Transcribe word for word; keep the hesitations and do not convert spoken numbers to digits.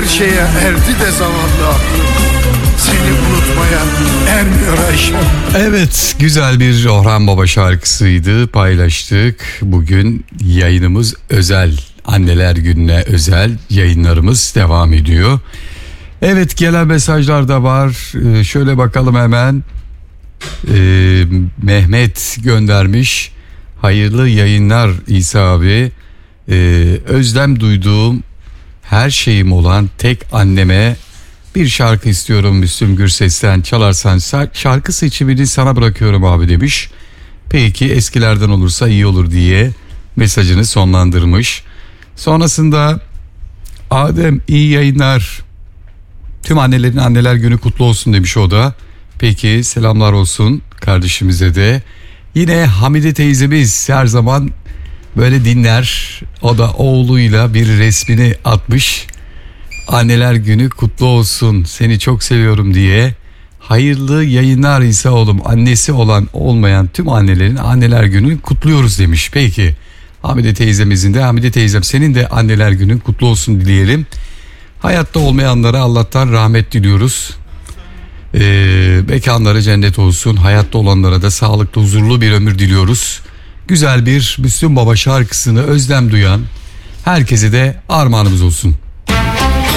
şeye erdi de zavallı aklım. Seni unutmaya ermiyor Ayşe. Evet, güzel bir Orhan Baba şarkısıydı, paylaştık. Bugün yayınımız özel, Anneler Günü'ne özel yayınlarımız devam ediyor. Evet, gelen mesajlar da var. Ee, şöyle bakalım hemen. Ee, Mehmet göndermiş. Hayırlı yayınlar İsa abi. Ee, özlem duyduğum her şeyim olan tek anneme bir şarkı istiyorum Müslüm Gürses'ten, çalarsan şarkı seçimini sana bırakıyorum abi demiş. Peki, eskilerden olursa iyi olur diye mesajını sonlandırmış. Sonrasında Adem iyi yayınlar, tüm annelerin anneler günü kutlu olsun demiş o da. Peki, selamlar olsun kardeşimize de. Yine Hamide teyzemiz her zaman böyle dinler, o da oğluyla bir resmini atmış. Anneler günü kutlu olsun, seni çok seviyorum diye. Hayırlı yayınlar İsa oğlum, annesi olan olmayan tüm annelerin anneler gününü kutluyoruz demiş. Peki, Hamide teyzemizin de, Hamide teyzem senin de anneler günün kutlu olsun dileyelim. Hayatta olmayanlara Allah'tan rahmet diliyoruz. Ee, mekanları cennet olsun, hayatta olanlara da sağlıklı, huzurlu bir ömür diliyoruz. Güzel bir Müslüm Baba şarkısını özlem duyan herkese de armağanımız olsun.